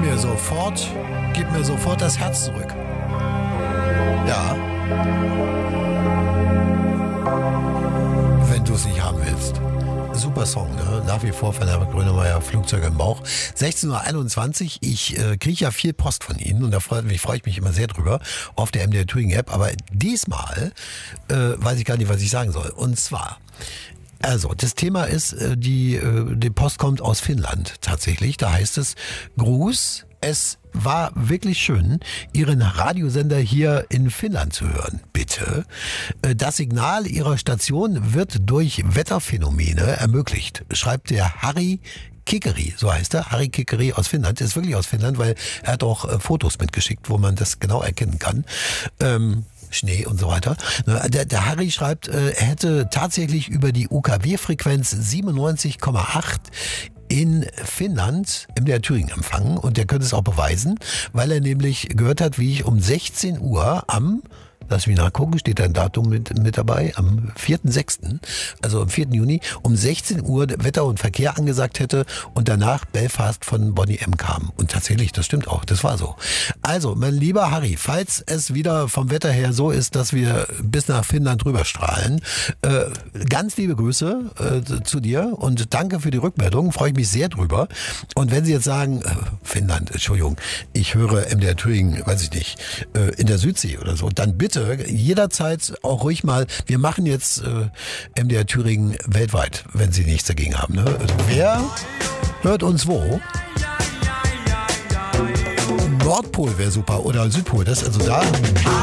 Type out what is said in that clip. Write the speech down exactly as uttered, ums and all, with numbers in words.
mir sofort, gib mir sofort das Herz zurück. Ja. Wenn du es nicht haben willst. Super Song, ne? Nach wie vor von Herbert Grönemeyer, Flugzeug im Bauch. sechzehn Uhr einundzwanzig, ich äh, kriege ja viel Post von Ihnen und da freue freu ich mich immer sehr drüber auf der M D R Thüringen App, aber diesmal äh, weiß ich gar nicht, was ich sagen soll. Und zwar, also das Thema ist, äh, die, äh, die Post kommt aus Finnland tatsächlich, da heißt es Gruß, es war wirklich schön, Ihren Radiosender hier in Finnland zu hören. Bitte. Das Signal Ihrer Station wird durch Wetterphänomene ermöglicht, schreibt der Harry Kickeri, so heißt er, Harry Kickeri aus Finnland, ist wirklich aus Finnland, weil er hat auch äh, Fotos mitgeschickt, wo man das genau erkennen kann. Ähm, Schnee und so weiter. Der, der Harry schreibt, äh, er hätte tatsächlich über die U K W-Frequenz siebenundneunzig Komma acht in Finnland im der Thüringen empfangen und der könnte es auch beweisen, weil er nämlich gehört hat, wie ich um sechzehn Uhr am, lass mich nachgucken, steht da ein Datum mit, mit dabei, am vierten sechsten, also am vierten Juni, um sechzehn Uhr Wetter und Verkehr angesagt hätte und danach Belfast von Bonnie M. kam. Und tatsächlich, das stimmt auch, das war so. Also, mein lieber Harry, falls es wieder vom Wetter her so ist, dass wir bis nach Finnland rüberstrahlen, äh, ganz liebe Grüße äh, zu dir und danke für die Rückmeldung, freue ich mich sehr drüber. Und wenn Sie jetzt sagen, äh, Finnland, Entschuldigung, ich höre M D R Thüringen, weiß ich nicht, äh, in der Südsee oder so, dann bitte jederzeit auch ruhig mal, wir machen jetzt äh, M D R Thüringen weltweit, wenn Sie nichts dagegen haben. Ne? Wer hört uns wo? Nordpol wäre super oder Südpol, das ist also da.